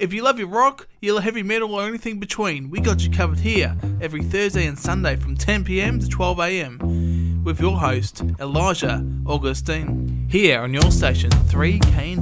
If you love your rock, your heavy metal or anything between, we got you covered here every Thursday and Sunday from 10pm to 12am with your host, Elijah Augustine, here on your station 3KND.